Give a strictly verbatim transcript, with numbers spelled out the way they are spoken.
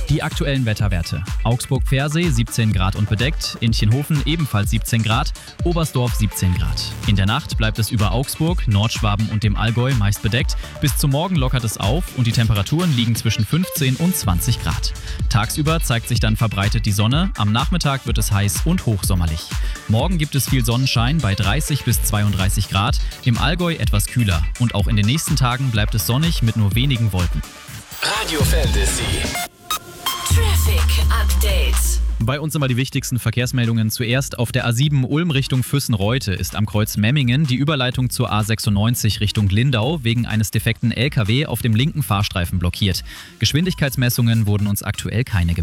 Die aktuellen Wetterwerte. Augsburg-Pfersee siebzehn Grad und bedeckt, Intchenhofen ebenfalls siebzehn Grad, Oberstdorf siebzehn Grad. In der Nacht bleibt es über Augsburg, Nordschwaben und dem Allgäu meist bedeckt. Bis zum Morgen lockert es auf und die Temperaturen liegen zwischen fünfzehn und zwanzig Grad. Tagsüber zeigt sich dann verbreitet die Sonne, am Nachmittag wird es heiß und hochsommerlich. Morgen gibt es viel Sonnenschein bei dreißig bis zweiunddreißig Grad, im Allgäu etwas kühler. Und auch in den nächsten Tagen bleibt es sonnig mit nur wenigen Wolken. Radio Fantasy. Traffic Update. Bei uns immer die wichtigsten Verkehrsmeldungen. Zuerst auf der A sieben Ulm Richtung Füssen-Reute ist am Kreuz Memmingen die Überleitung zur A sechsundneunzig Richtung Lindau wegen eines defekten L K W auf dem linken Fahrstreifen blockiert. Geschwindigkeitsmessungen wurden uns aktuell keine gemeldet.